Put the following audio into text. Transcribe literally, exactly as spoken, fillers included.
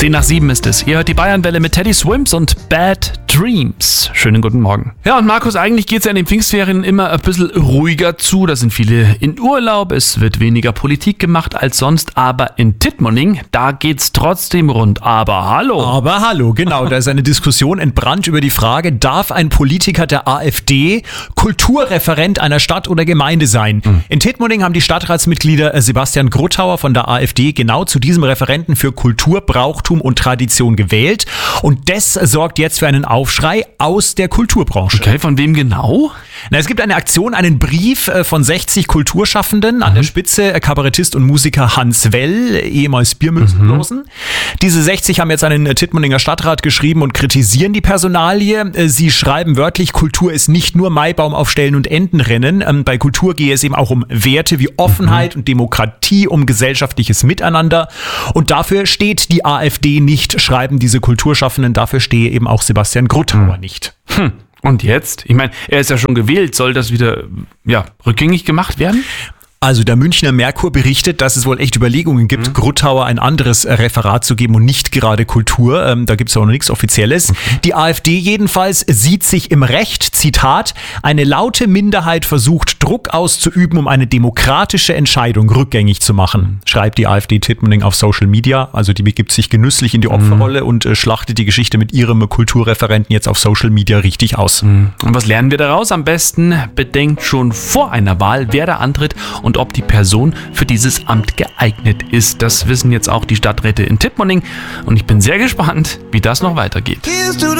Zehn nach sieben ist es. Ihr hört die Bayernwelle mit Teddy Swims und Bad Dreams. Schönen guten Morgen. Ja, und Markus, eigentlich geht es ja in den Pfingstferien immer ein bisschen ruhiger zu. Da sind viele in Urlaub, es wird weniger Politik gemacht als sonst. Aber in Tittmoning, da geht's trotzdem rund. Aber hallo. Aber hallo, genau. Da ist eine Diskussion entbrannt über die Frage, darf ein Politiker der AfD Kulturreferent einer Stadt oder Gemeinde sein? Mhm. In Tittmoning haben die Stadtratsmitglieder Sebastian Gruttauer von der AfD genau zu diesem Referenten für Kultur, Brauchtum und Tradition gewählt. Und das sorgt jetzt für einen Aufschrei aus der Kulturbranche. Okay, von wem genau? Na, es gibt eine Aktion, einen Brief von sechzig Kulturschaffenden, an mhm. der Spitze Kabarettist und Musiker Hans Well, ehemals Biermühlenblosen. Mhm. Diese sechzig haben jetzt an den Tittmoninger Stadtrat geschrieben und kritisieren die Personalie. Sie schreiben wörtlich, Kultur ist nicht nur Maibaum aufstellen und Entenrennen. Bei Kultur gehe es eben auch um Werte wie Offenheit mhm. und Demokratie, um gesellschaftliches Miteinander. Und dafür steht die AfD nicht, schreiben diese Kulturschaffenden. Dafür stehe eben auch Sebastian Gruttauer mhm. nicht. Hm. Und jetzt? Ich meine, er ist ja schon gewählt. Soll das wieder ja, rückgängig gemacht werden? Also der Münchner Merkur berichtet, dass es wohl echt Überlegungen gibt, mhm. Gruttauer ein anderes Referat zu geben und nicht gerade Kultur. Ähm, da gibt es auch noch nichts Offizielles. Mhm. Die AfD jedenfalls sieht sich im Recht, Zitat, eine laute Minderheit versucht, Druck auszuüben, um eine demokratische Entscheidung rückgängig zu machen, schreibt die AfD Tittmoning auf Social Media. Also die begibt sich genüsslich in die Opferrolle mhm. und äh, schlachtet die Geschichte mit ihrem Kulturreferenten jetzt auf Social Media richtig aus. Mhm. Und was lernen wir daraus? Am besten bedenkt schon vor einer Wahl, wer da antritt und und ob die Person für dieses Amt geeignet ist. Das wissen jetzt auch die Stadträte in Tittmoning und ich bin sehr gespannt, wie das noch weitergeht.